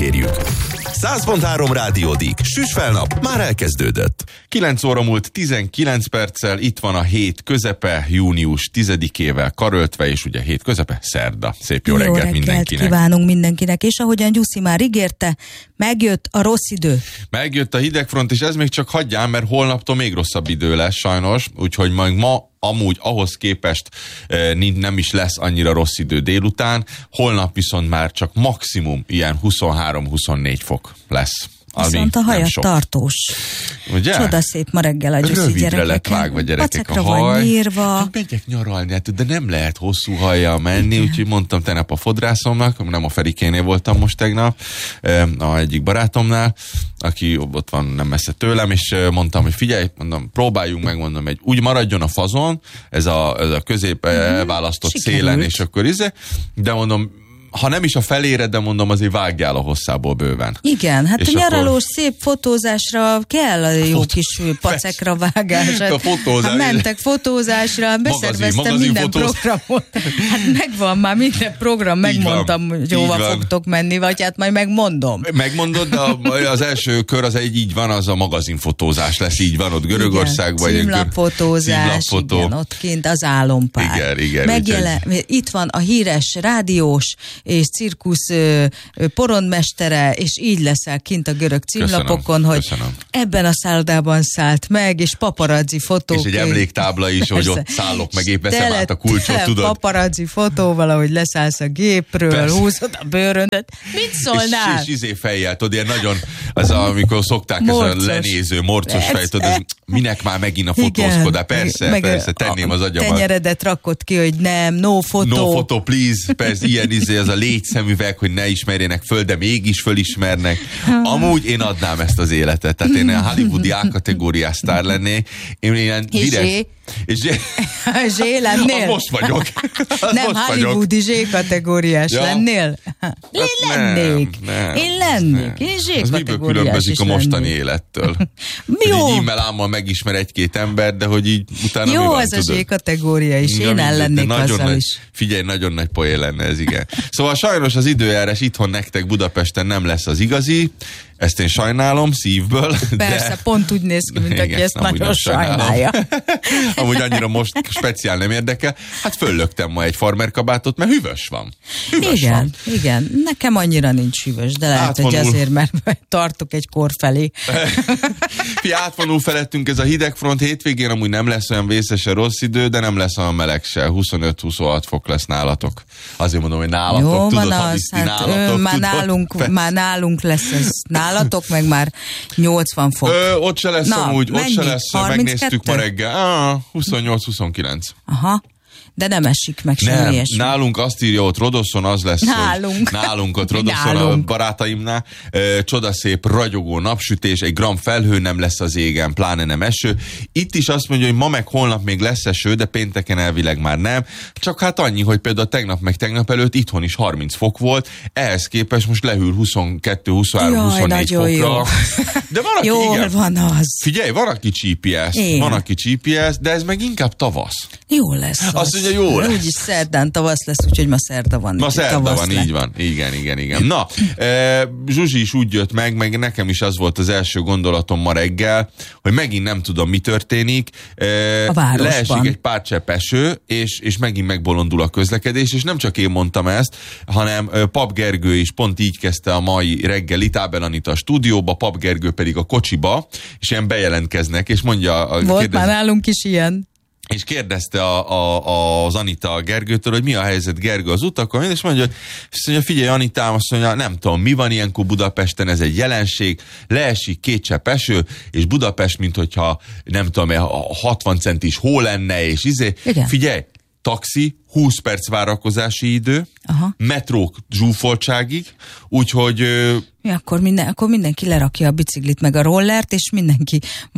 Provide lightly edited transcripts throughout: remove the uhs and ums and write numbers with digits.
kérjük. 100.3 Rádiódik. Süss fel nap, már elkezdődött. 9 óra múlt 19 perccel, itt van a hét közepe, június 10-ével karöltve, és ugye hét közepe, szerda. Szép jó reggelt mindenkinek. Kívánunk mindenkinek, és ahogyan Gyuszi már ígérte, megjött a rossz idő. Megjött a hidegfront, és ez még csak hagyján, mert holnaptól még rosszabb idő lesz sajnos, úgyhogy majd ma amúgy ahhoz képest nem is lesz annyira rossz idő délután, holnap viszont már csak maximum ilyen 23-24 fok lesz. Viszont a haja tartós. Ugye? Csodaszép ma reggel a Gyuszi Rövidre gyerekeken. lett vágva, gyerekek, a haj. Van nyírva. Hát megyek nyaralni, de nem lehet hosszú hajjal menni, úgyhogy mondtam tegnap a fodrászomnak, nem a Ferikénél voltam most tegnap, a egyik barátomnál, aki ott van nem messze tőlem, és mondtam, hogy figyelj, mondom, próbáljunk meg, mondom, úgy maradjon a fazon, ez a közép választott szélen, és akkor de mondom, ha nem is a felére, de mondom, azért vágjál a hosszából bőven. Igen, hát és a nyaralós szép fotózásra kell a jó kis pacekra vágás. Hát mentek fotózásra, beszerveztem minden programot. Hát megvan már minden program, megmondtam, hogy hova fogtok menni, vagy hát majd megmondom. Megmondod, de az első kör az így van, az a magazinfotózás lesz, így van ott Görögországban. Címlapfotózás, igen, ott kint az álompár. Igen. Itt van a híres rádiós és cirkusz porondmestere, és így leszel kint a görög címlapokon, hogy ebben a szállodában szállt meg, és paparazzi fotók. És egy emléktábla is, hogy ott szállok meg, épp veszem át a kulcsot, tudod? Paparazzi fotóval, ahogy leszállsz a gépről, húzod a bőröndöt. Mit szólnál? És fejjel, tudod, ilyen nagyon, amikor szokták ez a lenéző, morcos fej, tudod, minek már megint a fotózkodás? Persze, tenném az agyamat. Tenyeredet rakod ki, hogy nem, no photo. No photo, please, persze, ilyen ez a légyszemüveg, hogy ne ismerjenek föl, de mégis fölismernek. Amúgy én adnám ezt az életet. Tehát én a hollywoodi A-kategóriás sztár lennék. Én ilyen direkt... Zsé lennél? Most vagyok. Nem hollywoodi Z-kategóriás lennél? Én lennék. Én Z-kategóriás is miből különbözik a mostani élettől? Jó. Hogy e-mail ámmal megismer egy-két ember, de hogy így utána jó, mi van, az tudod? A Z-kategória is. Én ellennék azzal is. Figyelj, nagyon nagy poén lenne ez, igen. Szóval sajnos az időjárás itthon nektek Budapesten nem lesz az igazi, ezt én sajnálom szívből. Persze, pont úgy néz ki, mint aki ezt nagyon sajnálja. Amúgy annyira most speciál nem érdekel. Hát föllöktem ma egy farmerkabátot, mert hűvös van. Igen. Nekem annyira nincs hűvös, de lehet, hogy azért, mert tartok egy kor felé. Átvonul felettünk ez a hidegfront, hétvégén amúgy nem lesz olyan vészesen rossz idő, de nem lesz olyan meleg se. 25-26 fok lesz nálatok. Azért mondom, hogy nálatok. Jó, tudod, már nálunk lesz ez. Nálatok meg már 80 fok. Ott se lesz amúgy, ott se lesz, 32? megnéztük ma reggel. 28-29. Aha. De nem esik meg semmi ilyesmi. Nálunk azt írja ott Rodoszon, az lesz, nálunk ott Rodoszon a barátaimnál, csodaszép, ragyogó napsütés, egy gram felhő nem lesz az égen, pláne nem eső. Itt is azt mondja, hogy ma meg holnap még lesz eső, de pénteken elvileg már nem. Csak hát annyi, hogy például tegnap meg tegnap előtt itthon is 30 fok volt, ehhez képest most lehűl 22, 23, 24 fokra. Jó. De van, aki, jól van az. Figyelj, van, aki csípi ezt, de ez meg inkább tavasz. Jó lesz. Azt mondja, jó lesz. Úgyis szerdán tavasz lesz, úgyhogy ma szerda van. Ma szerda van, így van. Igen. Na, Zsuzsi is úgy jött meg nekem is az volt az első gondolatom ma reggel, hogy megint nem tudom, mi történik. A városban. Leesik egy pár csepp eső, és megint megbolondul a közlekedés, és nem csak én mondtam ezt, hanem Pap Gergő is pont így kezdte a mai reggelit, Ábel Anita a stúdióba, Pap Gergő pedig a kocsiba, és ilyen bejelentkeznek, és mondja... Volt már nálunk is ilyen. És kérdezte az Anita a Gergőtől, hogy mi a helyzet, Gergő, az utakon, és mondja, figyelj Anitám, azt mondja, nem tudom, mi van ilyenkor Budapesten, ez egy jelenség, leesik 2 csepp eső, és Budapest, mint hogyha nem tudom, 60 centis hó lenne, és figyelj, taxi, 20 perc várakozási idő, metrók zsúfoltságig, úgyhogy... Akkor mindenki lerakja a biciklit meg a rollert, és mindenki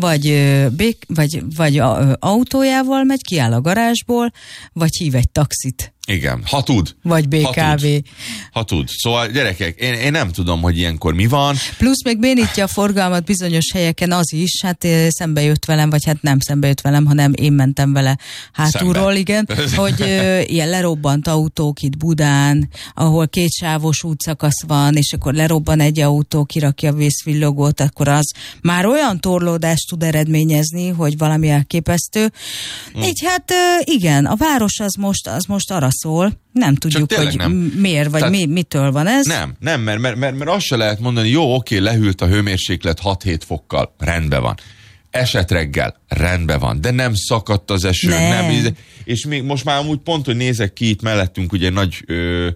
vagy autójával megy, kiáll a garázsból, vagy hív egy taxit. Igen, ha tud. Vagy BKV. Ha tud. Szóval gyerekek, én nem tudom, hogy ilyenkor mi van. Plusz még bénítja a forgalmat bizonyos helyeken az is, hát szembe jött velem, vagy hát nem szembe jött velem, hanem én mentem vele hátulról, igen, hogy ilyen lerobbant autók itt Budán, ahol kétsávos útszakasz van, és akkor lerobban egy autó, kirakja a vészvillogót, akkor az már olyan torlódást tud eredményezni, hogy valami elképesztő. Így hát igen, a város az most arra szól, nem tudjuk, hogy miért, vagy tehát mitől van ez. Nem, mert azt se lehet mondani, jó, oké, lehűlt a hőmérséklet 6-7 fokkal, rendben van. Esett reggel, rendben van, de nem szakadt az eső, nem. És még most már amúgy pont, hogy nézek ki itt mellettünk, ugye nagy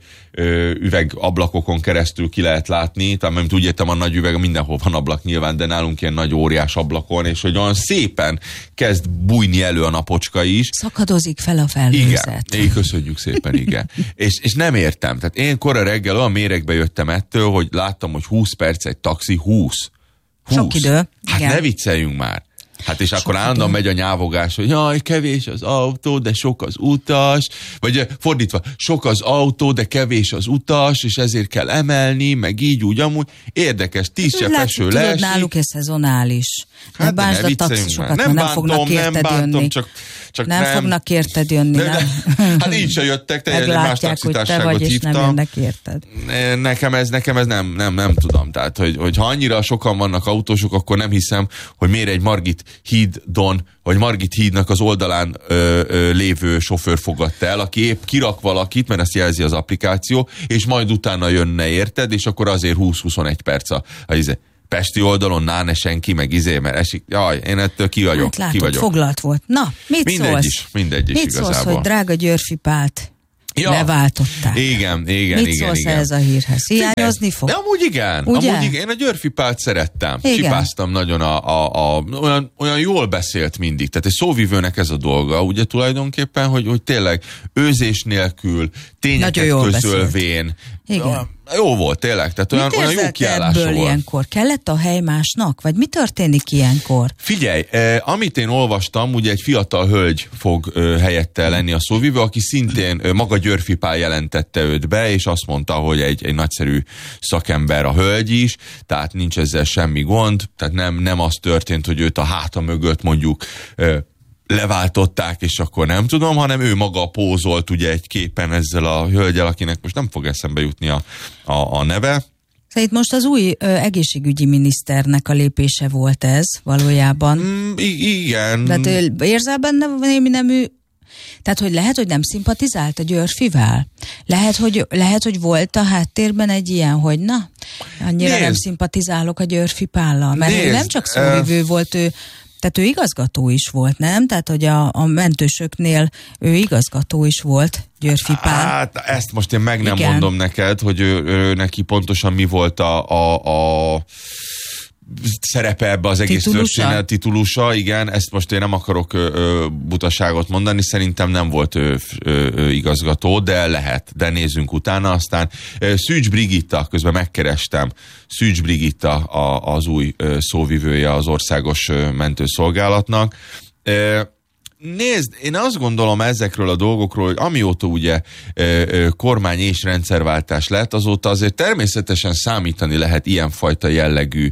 üvegablakokon keresztül ki lehet látni, tehát úgy értem, a nagy üveg, mindenhol van ablak nyilván, de nálunk ilyen nagy óriás ablakon, és hogy olyan szépen kezd bújni elő a napocska is. Szakadozik fel a felhőzet. Igen, köszönjük szépen, igen. és nem értem, tehát én kora reggel olyan méregbe jöttem ettől, hogy láttam, hogy 20 perc egy taxi, 20. Sok idő. Hát igen. Ne vicceljünk már. Hát és akkor állandóan megy a nyávogás, hogy jaj, kevés az autó, de sok az utas, vagy fordítva, sok az autó, de kevés az utas, és ezért kell emelni, meg így úgy amúgy. Érdekes, 10 csepp eső leesik. Tudod, náluk ez szezonális. Hát bánsd a taxisokat, nem fognak érted jönni. Nem fognak érted jönni. Hát így se jöttek, egy más taxitárságot hívtam. Nekem ez nem tudom. Tehát, hogy ha annyira sokan vannak autósok, akkor nem hiszem, hogy miért egy Margit hídon, vagy Margit hídnak az oldalán lévő sofőr fogadta el, aki épp kirak valakit, mert ezt jelzi az applikáció, és majd utána jönne, érted, és akkor azért 20-21 perc a pesti oldalon, ne senki, meg mert esik. Jaj, én ettől ki vagyok. Hát látod, foglalt volt. Na, mit szólsz? Mindegy is igazából. Szólsz, hogy drága Györfi Pált leváltották? Igen. Mit szólsz ez a hírhez? Hiányozni fog? De amúgy igen. Én a Györfi Pált szerettem. Csipáztam nagyon, olyan jól beszélt mindig. Tehát egy szóvivőnek ez a dolga, ugye tulajdonképpen, hogy tényleg őzés nélkül, tényeket közölvén. Igen. Jó volt, tényleg. Tehát olyan jó kiállása volt. Ilyenkor? Kellett a hely másnak? Vagy mi történik ilyenkor? Figyelj, amit én olvastam, ugye egy fiatal hölgy fog helyette lenni a szóvivő, aki szintén maga Györfi Pál jelentette őt be, és azt mondta, hogy egy nagyszerű szakember a hölgy is, tehát nincs ezzel semmi gond, tehát nem az történt, hogy őt a háta mögött mondjuk leváltották, és akkor nem tudom, hanem ő maga pózolt ugye egy képen ezzel a hölgyel, akinek most nem fog eszembe jutni a neve. Szóval itt most az új egészségügyi miniszternek a lépése volt ez valójában. Igen. Tehát érzel benne némi nemű, tehát hogy lehet, hogy nem szimpatizált a Györfivel? Lehet, hogy volt a háttérben egy ilyen, hogy na, annyira nem szimpatizálok a Györfi Pállal, mert ő nem csak szóvivő volt, tehát ő igazgató is volt, nem? Tehát, hogy a mentősöknél ő igazgató is volt, Györfi Pál. Hát ezt most én meg nem mondom neked, hogy ő neki pontosan mi volt a szerepe ebbe az egész történet, titulusa, igen, ezt most én nem akarok butaságot mondani, szerintem nem volt ő igazgató, de lehet, de nézzünk utána, aztán Szűcs Brigitta, közben megkerestem, Szűcs Brigitta az új szóvivője az Országos Mentőszolgálatnak. Nézd, én azt gondolom ezekről a dolgokról, hogy amióta ugye kormány és rendszerváltás lett, azóta azért természetesen számítani lehet ilyenfajta jellegű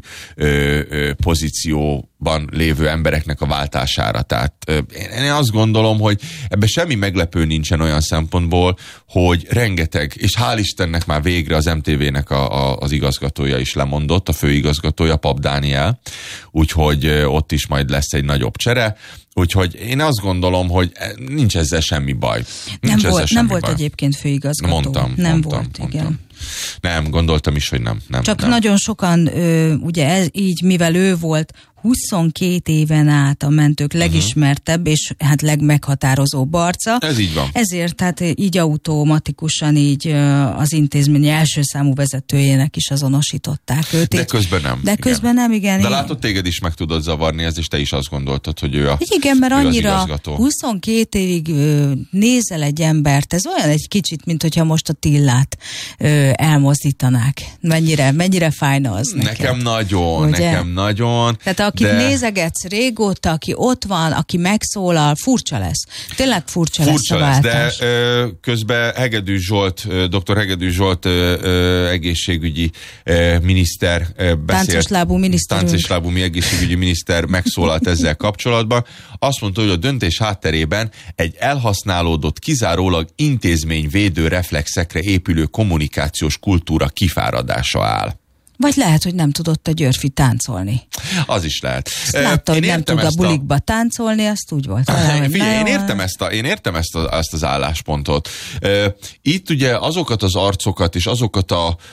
pozícióban lévő embereknek a váltására. Tehát én azt gondolom, hogy ebben semmi meglepő nincsen olyan szempontból, hogy rengeteg, és hál' Istennek már végre az MTV-nek az igazgatója is lemondott, a főigazgatója, Pap Dániel, úgyhogy ott is majd lesz egy nagyobb csere. Úgyhogy én azt gondolom, hogy nincs ezzel semmi baj. Nem volt egyébként főigazgató. Mondtam. Igen. Nem, gondoltam is, hogy nem. Csak nagyon sokan, ugye ez így, mivel ő volt 22 éven át a mentők legismertebb és hát legmeghatározóbb arca. Ez így van. Ezért hát így automatikusan így az intézmény első számú vezetőjének is azonosították őt. De közben nem. De közben nem, igen. De látod, téged is meg tudod zavarni ez, és te is azt gondoltad, hogy ő igen, mert annyira 22 évig nézel egy embert, ez olyan egy kicsit, mint hogyha most a Tillát elmozdítanák. Mennyire fájna az nekem nagyon. Tehát aki nézegetsz régóta, aki ott van, aki megszólal, furcsa lesz. Tényleg furcsa lesz a váltás. De közben Hegedűs Zsolt, dr. Hegedűs Zsolt egészségügyi miniszter beszélt. Táncoslábú egészségügyi miniszter megszólalt ezzel kapcsolatban. Azt mondta, hogy a döntés hátterében egy elhasználódott, kizárólag intézményvédő reflexekre épülő kommunikációs kultúra kifáradása áll. Vagy lehet, hogy nem tudott a Györfi táncolni. Az is lehet. Látta, hogy nem tud a bulikba táncolni, azt úgy volt. Én értem ezt az álláspontot. Itt ugye azokat az arcokat és azokat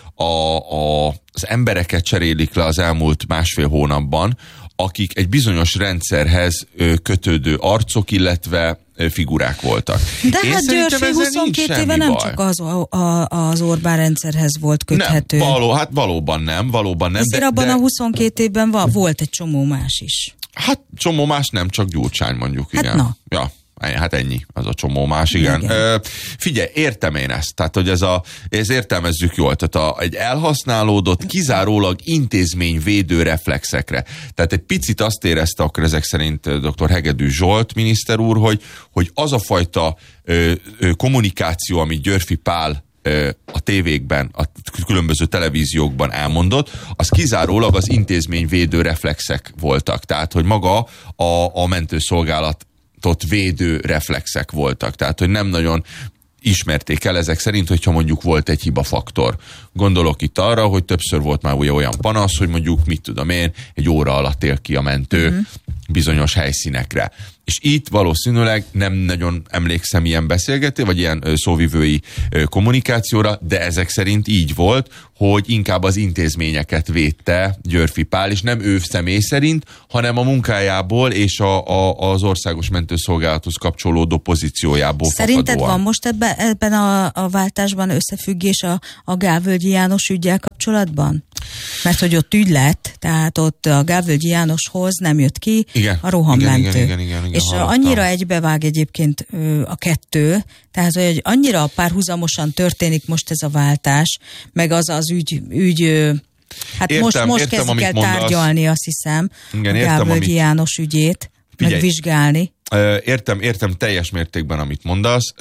az embereket cserélik le az elmúlt másfél hónapban, akik egy bizonyos rendszerhez kötődő arcok, illetve figurák voltak. De én hát Györfi 22 éve nem csak az Orbán rendszerhez volt köthető. Nem, valóban nem. Azért abban a 22 évben volt egy csomó más is. Hát csomó más nem, csak Gyurcsány mondjuk, hát igen. Na. Ja. Hát ennyi, az a csomó más, igen. Figyelj, értem én ezt, tehát hogy ez értelmezzük jól, tehát egy elhasználódott, kizárólag intézményvédő reflexekre. Tehát egy picit azt érezte akkor ezek szerint dr. Hegedűs Zsolt miniszter úr, hogy az a fajta kommunikáció, amit Györfi Pál a tévékben, a különböző televíziókban elmondott, az kizárólag az intézményvédő reflexek voltak. Tehát, hogy maga a mentőszolgálat védő reflexek voltak. Tehát, hogy nem nagyon ismerték el ezek szerint, hogyha mondjuk volt egy hibafaktor. Gondolok itt arra, hogy többször volt már olyan panasz, hogy mondjuk, mit tudom én, egy óra alatt él ki a mentő bizonyos helyszínekre. És itt valószínűleg nem nagyon emlékszem ilyen beszélgető, vagy ilyen szóvivői kommunikációra, de ezek szerint így volt, hogy inkább az intézményeket védte Györfi Pál, és nem ő személy szerint, hanem a munkájából és az országos mentőszolgálathoz kapcsolódó pozíciójából Szerinted fakadóan. Van most ebben a váltásban összefüggés a Gálvölgyi János üggyel kapcsolatban? Mert hogy ott ügy lett, tehát ott a Gálvölgyi Jánoshoz nem jött ki a rohammentő. Igen, és annyira egybevág egyébként a kettő, tehát hogy annyira párhuzamosan történik most ez a váltás, meg az ügy hát most kezdik el tárgyalni, azt hiszem, igen, a Gálvölgyi János ügyét, megvizsgálni. Értem teljes mértékben, amit mondasz.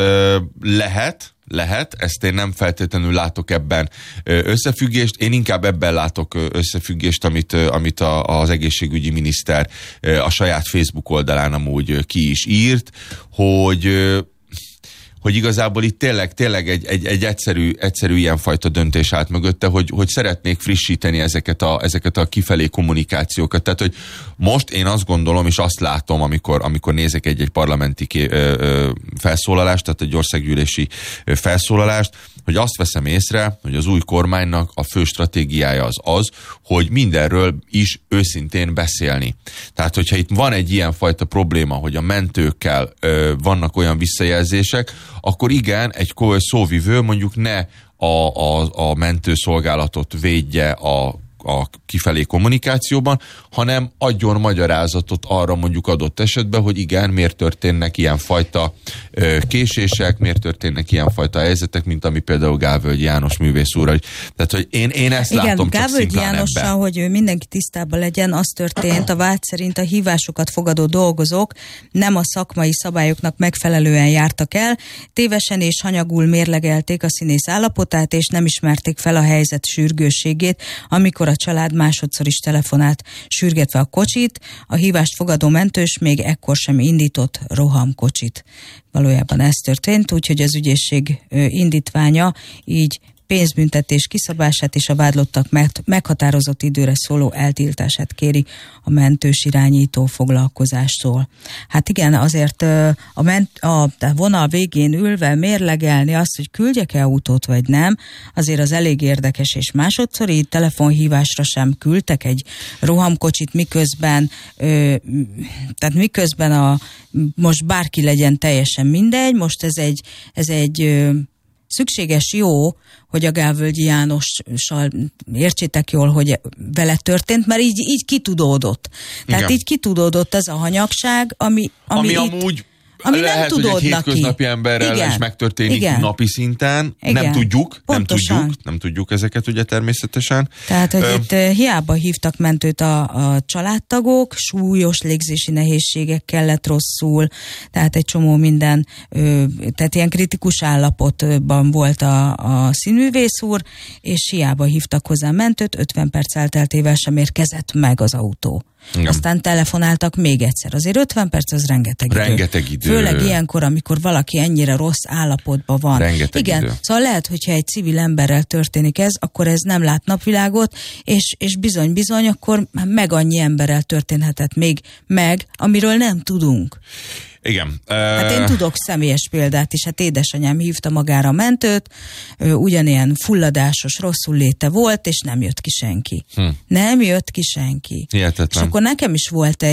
Lehet, ezt én nem feltétlenül látok ebben összefüggést, én inkább ebben látok összefüggést, amit az egészségügyi miniszter a saját Facebook oldalán amúgy ki is írt, hogy igazából itt tényleg egy egyszerű ilyenfajta döntés állt mögötte, hogy szeretnék frissíteni ezeket a kifelé kommunikációkat. Tehát, hogy most én azt gondolom, és azt látom, amikor nézek egy parlamenti felszólalást, tehát egy országgyűlési felszólalást, hogy azt veszem észre, hogy az új kormánynak a fő stratégiája az, hogy mindenről is őszintén beszélni. Tehát, hogyha itt van egy ilyenfajta probléma, hogy a mentőkkel vannak olyan visszajelzések, akkor igen, egy szóvivő mondjuk ne a mentőszolgálatot védje a kifelé kommunikációban, hanem adjon magyarázatot arra mondjuk adott esetben, hogy igen, miért történnek ilyenfajta késések, miért történnek ilyenfajta helyzetek, mint ami például Gálvölgyi János művész úr. Tehát, hogy én ezt látom csak Gálvölgyi Jánossal, hogy mindenki tisztában legyen, az történt, a vád szerint a hívásokat fogadó dolgozók nem a szakmai szabályoknak megfelelően jártak el, tévesen és hanyagul mérlegelték a színész állapotát, és nem ismerték fel a helyzet sürgősségét, amikor a család másodszor is telefonált, sürgetve a kocsit, a hívást fogadó mentős még ekkor sem indított rohamkocsit. Valójában ez történt, úgyhogy az ügyészség indítványa így pénzbüntetés kiszabását és a vádlottak meghatározott időre szóló eltiltását kéri a mentős irányító foglalkozástól. Hát igen, azért a vonal végén ülve mérlegelni azt, hogy küldjek-e autót vagy nem, azért az elég érdekes, és másodszori telefonhívásra sem küldtek egy rohamkocsit, miközben most bárki legyen, teljesen mindegy, most ez egy szükséges, jó, hogy a Gálvölgyi Jánossal értsétek jól, hogy vele történt, mert így kitudódott. Tehát így kitudódott ez a hanyagság, ami itt, amúgy ami lehet, nem tudod hogy egy hétköznapi emberrel is megtörténik napi szinten. Igen. Nem tudjuk ezeket ugye természetesen. Tehát, hogy itt hiába hívtak mentőt a családtagok, súlyos légzési nehézségekkel lett rosszul, tehát egy csomó minden, tehát ilyen kritikus állapotban volt a színművész úr, és hiába hívtak hozzá mentőt, 50 perc elteltével sem érkezett meg az autó. Igen. Aztán telefonáltak még egyszer. Azért 50 perc az rengeteg idő. Főleg ilyenkor, amikor valaki ennyire rossz állapotban van. Rengeteg idő. Szóval lehet, hogyha egy civil emberrel történik ez, akkor ez nem lát napvilágot, és bizony, akkor meg annyi emberrel történhetett még meg, amiről nem tudunk. Igen. Hát én tudok személyes példát is, hát édesanyám hívta magára a mentőt, ugyanilyen fulladásos, rosszul léte volt, és nem jött ki senki. Nem jött ki senki. Hihetetlen. És akkor nekem is volt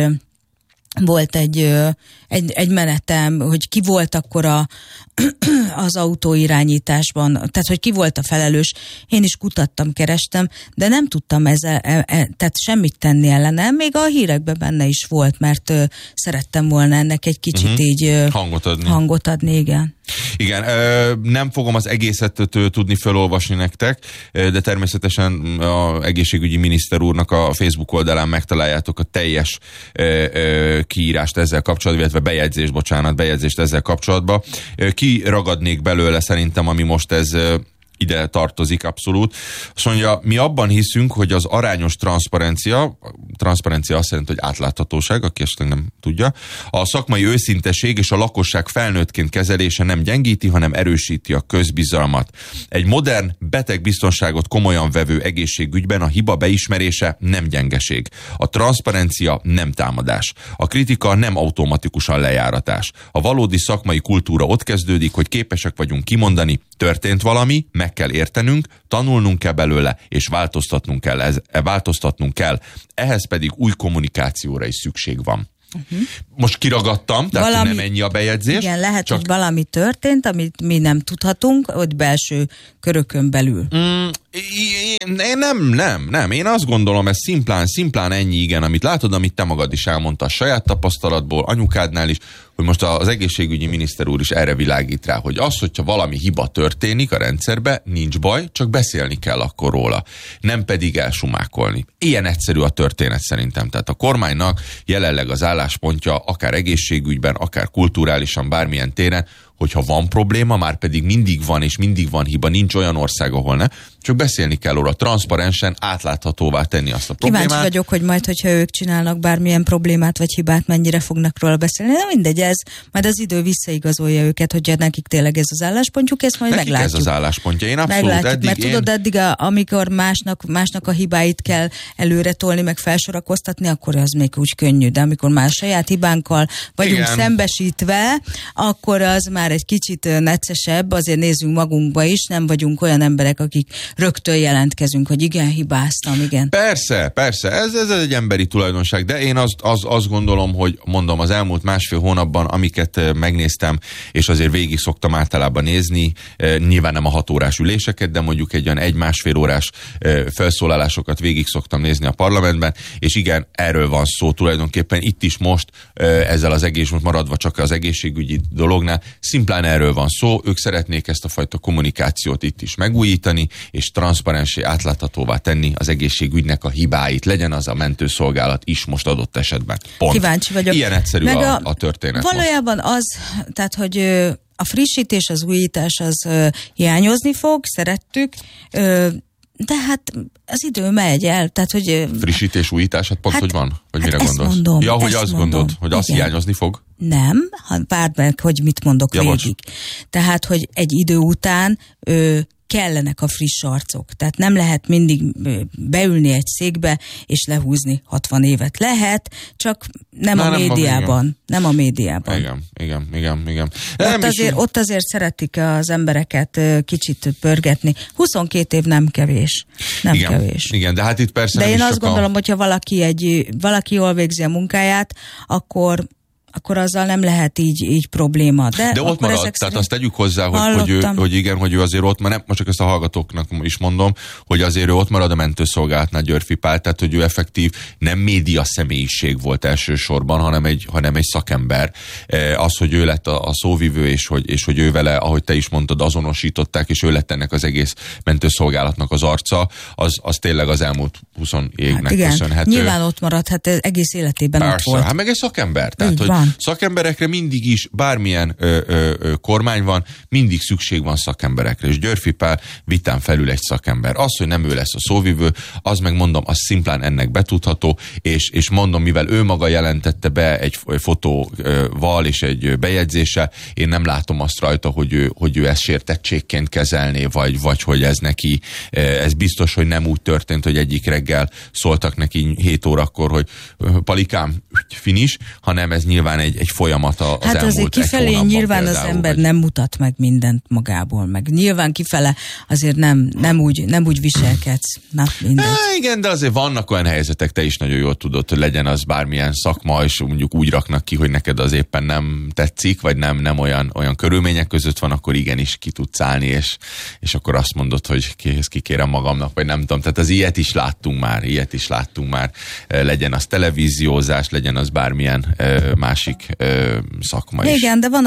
egy menetem, hogy ki volt akkor az autóirányításban, tehát hogy ki volt a felelős. Én is kutattam, kerestem, de nem tudtam tehát semmit tenni ellene. Még a hírekben benne is volt, mert szerettem volna ennek egy kicsit így hangot adni, igen. Igen, nem fogom az egészet tudni felolvasni nektek, de természetesen az egészségügyi miniszter úrnak a Facebook oldalán megtaláljátok a teljes kiírást ezzel kapcsolatban, illetve bejegyzést ezzel kapcsolatban. Kiragadnék belőle szerintem, ami most ez ide tartozik abszolút. Azt mondja, mi abban hiszünk, hogy az arányos transzparencia azt jelenti, hogy átláthatóság, aki esetleg nem tudja, a szakmai őszinteség és a lakosság felnőttként kezelése nem gyengíti, hanem erősíti a közbizalmat. Egy modern betegbiztonságot komolyan vevő egészségügyben a hiba beismerése nem gyengeség. A transzparencia nem támadás. A kritika nem automatikusan lejáratás. A valódi szakmai kultúra ott kezdődik, hogy képesek vagyunk kimondani, történt valami, meg kell értenünk, tanulnunk kell belőle, és változtatnunk kell. Ehhez pedig új kommunikációra is szükség van. Most kiragadtam, tehát nem ennyi a bejegyzés. Igen, lehet, hogy valami történt, amit mi nem tudhatunk, hogy belső körökön belül. Nem. Én azt gondolom, ez szimplán ennyi, igen, amit látod, amit te magad is elmondtál saját tapasztalatból, anyukádnál is, hogy most az egészségügyi miniszter úr is erre világít rá, hogy az, hogyha valami hiba történik a rendszerbe, nincs baj, csak beszélni kell akkor róla. Nem pedig elsumákolni. Ilyen egyszerű a történet szerintem. Tehát a kormánynak jelenleg az álláspontja, akár egészségügyben, akár kulturálisan, bármilyen téren, hogyha van probléma, már pedig mindig van, és mindig van hiba, nincs olyan ország, ahol ne, csak beszélni kell róla, transzparensen, átláthatóvá tenni azt a problémát. Kíváncsi vagyok, hogy majd, hogyha ők csinálnak bármilyen problémát vagy hibát, mennyire fognak róla beszélni. De mindegy, ez majd az idő visszaigazolja őket, hogyha nekik tényleg ez az álláspontjuk, ezt majd nekik meglátjuk. Ez az álláspontja, én abszolút meglátjuk, mert tudod, eddig, amikor másnak a hibáit kell előre tolni, meg felsorakoztatni, akkor az még úgy könnyű, de amikor már saját hibánkkal vagyunk szembesítve, akkor az már egy kicsit neccesebb, azért nézzünk magunkba is, nem vagyunk olyan emberek, akik rögtön jelentkezünk, hogy igen, hibáztam, igen. Persze, ez egy emberi tulajdonság, de én azt gondolom, hogy mondom, az elmúlt másfél hónapban, amiket megnéztem, és azért végig szoktam általában nézni, nyilván nem a 6 órás üléseket, de mondjuk egy olyan 1-1,5 órás felszólalásokat végig szoktam nézni a parlamentben, és igen, erről van szó tulajdonképpen itt is most, ezzel az egész, most maradva csak az egészségügyi dolognál, szimplán erről van szó, ők szeretnék ezt a fajta kommunikációt itt is megújítani, és transzparensé, átláthatóvá tenni az egészségügynek a hibáit, legyen az a mentőszolgálat is most adott esetben. Pont. Kíváncsi vagyok. Ilyen egyszerű a történet. Valójában most. Az, tehát, hogy a frissítés, az újítás az hiányozni fog, szerettük, de hát az idő megy el, tehát hogy... Frissítés, újítás, hát pont hogy van? Hogy mire gondolsz? Mondom, ja, hogy azt gondolod, hogy az hiányozni fog? Nem, várd meg, hogy mit mondok végig. Tehát, hogy egy idő után kellenek a friss arcok. Tehát nem lehet mindig beülni egy székbe és lehúzni 60 évet. Lehet, csak nem a médiában. Nem a médiában. Igen. Ott azért szeretik az embereket kicsit pörgetni. 22 év nem kevés. Kevés. Igen, de hát itt persze de én azt gondolom, hogyha valaki jól végzi a munkáját, akkor akkor azzal nem lehet így probléma. De ott marad, tehát azt tegyük hozzá, hogy igen, hogy ő azért ott, mert nem, most csak ezt a hallgatóknak is mondom, hogy azért ő ott marad a mentőszolgálatnál, Györffy Pál, tehát hogy ő effektív nem média személyiség volt elsősorban, hanem egy szakember. Az, hogy ő lett a szóvivő, és hogy ő vele, ahogy te is mondtad, azonosították, és ő lett ennek az egész mentőszolgálatnak az arca, az tényleg az elmúlt 20 évnek köszönhető. Nyilván ott marad, hát egész életében persze, ott volt. Hát meg egy szakember. Tehát, hogy szakemberekre mindig is, bármilyen kormány van, mindig szükség van szakemberekre. És Györffy Pál vitán felül egy szakember. Az, hogy nem ő lesz a szóvivő, az meg mondom, az szimplán ennek betudható, és mondom, mivel ő maga jelentette be egy fotóval és egy bejegyzéssel, én nem látom azt rajta, hogy ő ezt sértettségként kezelné, vagy hogy ez neki, ez biztos, hogy nem úgy történt, hogy egyik reggel szóltak neki 7 órakor, hogy Palikám, finish, hanem ez nyilván egy folyamat az elmúlt azért kifelé egy hónapban nyilván például, az ember nem mutat meg mindent magából, meg nyilván kifele azért nem úgy viselkedsz. Na, igen, de azért vannak olyan helyzetek, te is nagyon jól tudod, hogy legyen az bármilyen szakma, és mondjuk úgy raknak ki, hogy neked az éppen nem tetszik, vagy nem olyan körülmények között van, akkor igenis ki tudsz állni, és akkor azt mondod, hogy kikérem magamnak, vagy nem tudom. Tehát az ilyet is láttunk már. Legyen az televíziózás, legyen az bármilyen másik szakma is. Igen, de van